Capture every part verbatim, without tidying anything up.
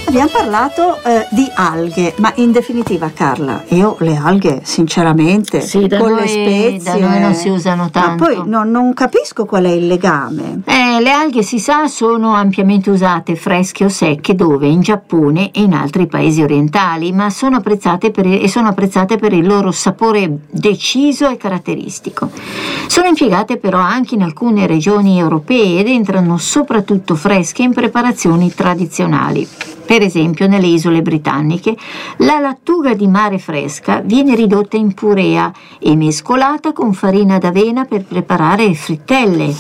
abbiamo parlato eh, di alghe, ma in definitiva, Carla, io le alghe sinceramente sì, da con noi, le spezie da noi non si usano tanto. Ma poi non, non capisco qual è il legame. Eh, le alghe, si sa, sono ampiamente usate fresche o secche dove? In Giappone e in altri paesi orientali, ma sono apprezzate per il, e sono apprezzate per il loro sapore deciso e caratteristico. Sono impiegate però anche in alcune regioni europee ed entrano soprattutto fresche in preparazioni tradizionali. Per esempio, nelle isole britanniche la lattuga di mare fresca viene ridotta in purea e mescolata con farina d'avena per preparare frittelle.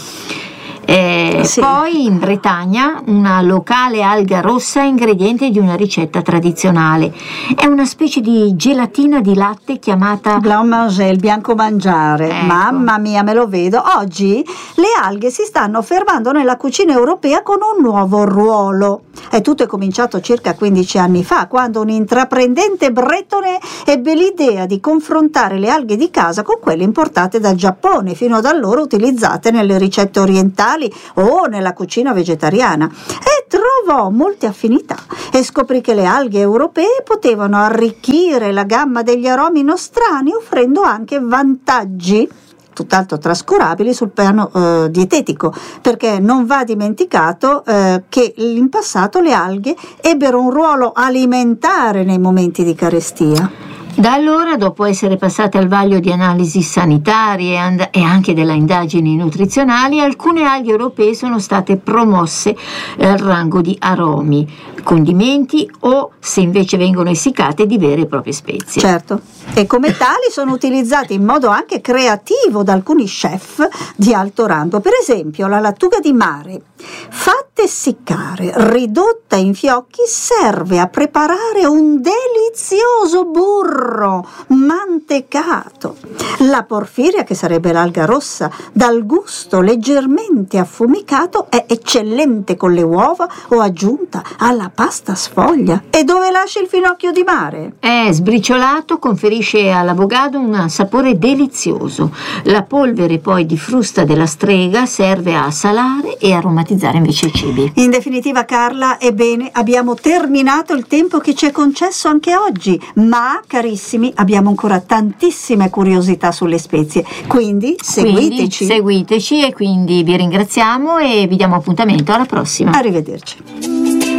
Eh, sì. Poi in Bretagna una locale alga rossa è ingrediente di una ricetta tradizionale. È una specie di gelatina di latte chiamata blanc manger, il bianco mangiare. Ecco. Mamma mia, me lo vedo. Oggi le alghe si stanno fermando nella cucina europea con un nuovo ruolo. E tutto è cominciato circa quindici anni fa, quando un intraprendente bretone ebbe l'idea di confrontare le alghe di casa con quelle importate dal Giappone, fino ad allora utilizzate nelle ricette orientali o nella cucina vegetariana, e trovò molte affinità e scoprì che le alghe europee potevano arricchire la gamma degli aromi nostrani, offrendo anche vantaggi tutt'altro trascurabili sul piano eh, dietetico, perché non va dimenticato eh, che in passato le alghe ebbero un ruolo alimentare nei momenti di carestia. Da allora, dopo essere passate al vaglio di analisi sanitarie and- e anche delle indagini nutrizionali, alcune alghe europee sono state promosse eh, al rango di aromi, condimenti o, se invece vengono essiccate, di vere e proprie spezie. Certo, e come tali sono utilizzati in modo anche creativo da alcuni chef di alto rango. Per esempio, la lattuga di mare, fatta essiccare, ridotta in fiocchi, serve a preparare un delizioso burro mantecato. La porfiria, che sarebbe l'alga rossa, dal gusto leggermente affumicato, è eccellente con le uova o aggiunta alla pasta sfoglia. E dove lascia il finocchio di mare? È sbriciolato, conferisce all'avogado un sapore delizioso. La polvere poi di frusta della strega serve a salare e aromatizzare invece i cibi. In definitiva, Carla, ebbene, abbiamo terminato il tempo che ci è concesso anche oggi, ma carissimi, abbiamo ancora tantissime curiosità sulle spezie, quindi seguiteci. Quindi, seguiteci e quindi vi ringraziamo e vi diamo appuntamento alla prossima. Arrivederci.